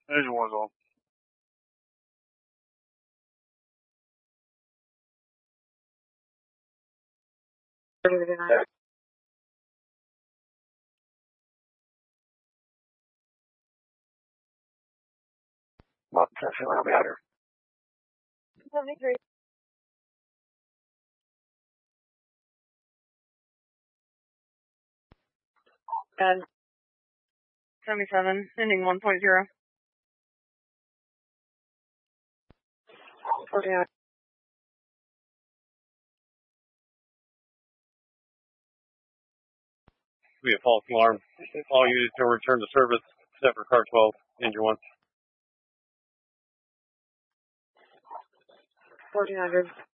Engine one's on. Not pressure, I'll be out here. 73. And 77, ending 1.0. 49. Be a false alarm. All units to return to service, except for car 12, engine 1. 1400.